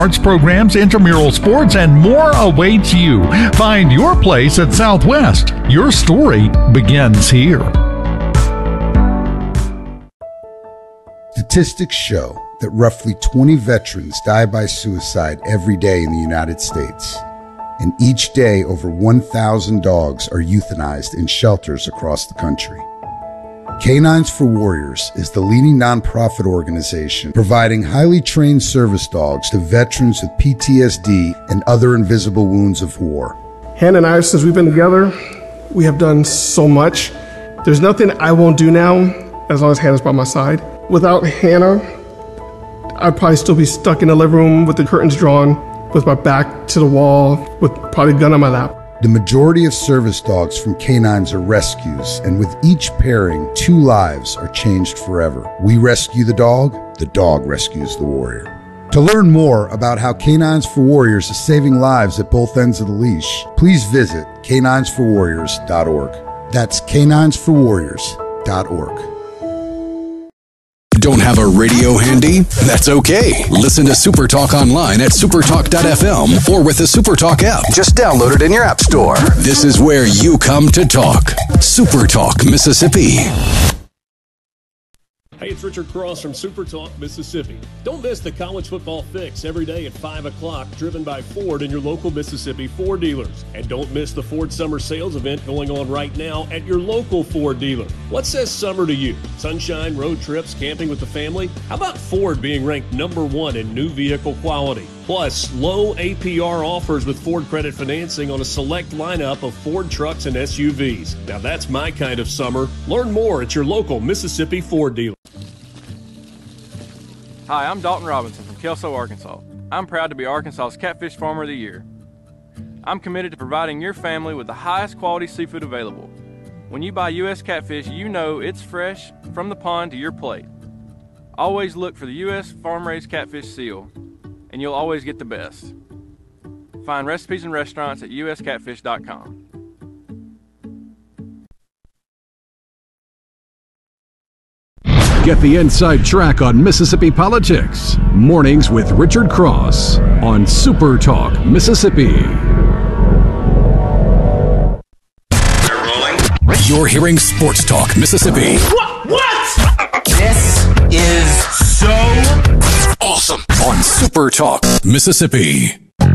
Arts programs, intramural sports, and more awaits you. Find your place at Southwest. Your story begins here. Statistics show that roughly 20 veterans die by suicide every day in the United States. And each day, over 1,000 dogs are euthanized in shelters across the country. Canines for Warriors is the leading nonprofit organization providing highly trained service dogs to veterans with PTSD and other invisible wounds of war. Hannah and I, since we've been together, we have done so much. There's nothing I won't do now as long as Hannah's by my side. Without Hannah, I'd probably still be stuck in the living room with the curtains drawn, with my back to the wall, with probably a gun on my lap. The majority of service dogs from canines are rescues, and with each pairing, 2 lives are changed forever. We rescue the dog rescues the warrior. To learn more about how Canines for Warriors is saving lives at both ends of the leash, please visit caninesforwarriors.org. That's caninesforwarriors.org. Don't have a radio handy? That's okay. Listen to Supertalk online at supertalk.fm or with the Supertalk app. Just download it in your app store. This is where you come to talk. Supertalk, Mississippi. Hey, it's Richard Cross from Supertalk, Mississippi. Don't miss the college football fix every day at 5 o'clock, driven by Ford and your local Mississippi Ford dealers. And don't miss the Ford Summer Sales event going on right now at your local Ford dealer. What says summer to you? Sunshine, road trips, camping with the family? How about Ford being ranked #1 in new vehicle quality? Plus, low APR offers with Ford credit financing on a select lineup of Ford trucks and SUVs. Now that's my kind of summer. Learn more at your local Mississippi Ford dealer. Hi, I'm Dalton Robinson from Kelso, Arkansas. I'm proud to be Arkansas's Catfish Farmer of the Year. I'm committed to providing your family with the highest quality seafood available. When you buy U.S. catfish, you know it's fresh from the pond to your plate. Always look for the U.S. farm-raised catfish seal, and you'll always get the best. Find recipes and restaurants at uscatfish.com. Get the inside track on Mississippi politics. Mornings with Richard Cross on Super Talk, Mississippi. They're rolling. You're hearing Sports Talk, Mississippi. What? This is so awesome on Super Talk, Mississippi.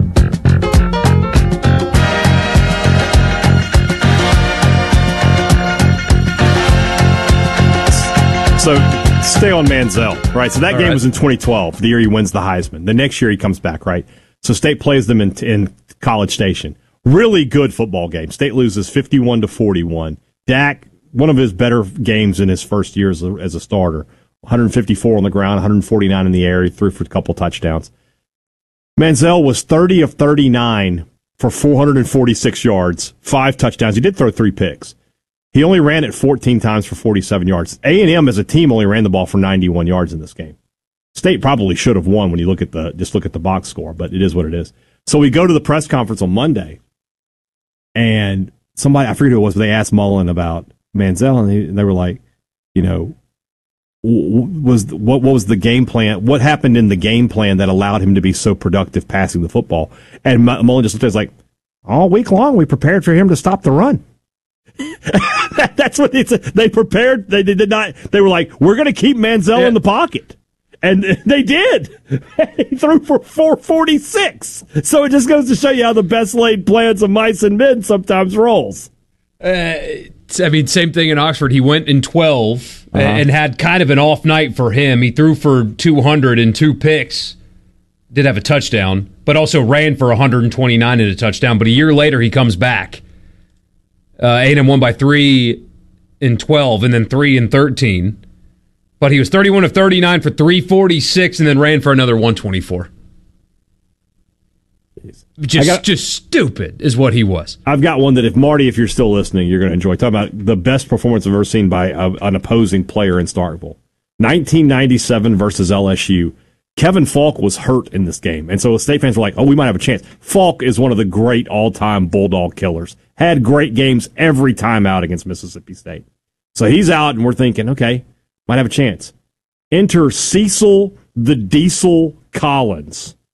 So stay on Manziel, right? So that game was in 2012, the year he wins the Heisman. The next year he comes back, right? So State plays them in College Station. Really good football game. State loses 51-41. Dak, one of his better games in his first year as a starter. 154 on the ground, 149 in the air. He threw for a couple touchdowns. Manziel was 30 of 39 for 446 yards, 5 touchdowns. He did throw 3 picks. He only ran it 14 times for 47 yards. A&M as a team only ran the ball for 91 yards in this game. State probably should have won when you look at the box score, but it is what it is. So we go to the press conference on Monday, and somebody, I forget who it was, but they asked Mullen about Manziel, and they were like, you know, what was the game plan? What happened in the game plan that allowed him to be so productive passing the football? And Mullen just looked at us like, all week long we prepared for him to stop the run. That's what they prepared. They did not. They were like, we're going to keep Manziel in the pocket, and they did. He threw for 446. So it just goes to show you how the best laid plans of mice and men sometimes rolls. I mean, same thing in Oxford. He went in 12 and had kind of an off night for him. He threw for 200 and 2 picks. Did have a touchdown, but also ran for 129 and a touchdown. But a year later, he comes back. A&M won by 3 in 12 and then 3 in 13. But he was 31 of 39 for 346 and then ran for another 124. Just stupid is what he was. I've got one that if you're still listening, you're going to enjoy. Talking about the best performance I've ever seen by an opposing player in Starkville. 1997 versus LSU. Kevin Falk was hurt in this game, and so State fans were like, oh, we might have a chance. Falk is one of the great all-time Bulldog killers. Had great games every time out against Mississippi State. So he's out, and we're thinking, okay, might have a chance. Enter Cecil the Diesel Collins.